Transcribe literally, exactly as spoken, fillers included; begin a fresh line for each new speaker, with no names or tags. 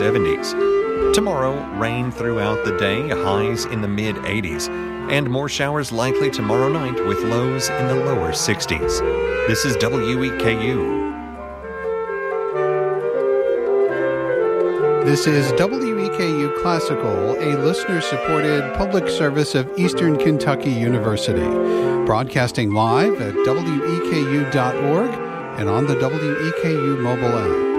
seventies. Tomorrow, rain throughout the day, highs in the mid-eighties. And more showers likely tomorrow night with lows in the lower sixties. This is W E K U.
This is W E K U Classical, a listener-supported public service of Eastern Kentucky University, broadcasting live at W E K U dot org and on the W E K U mobile app.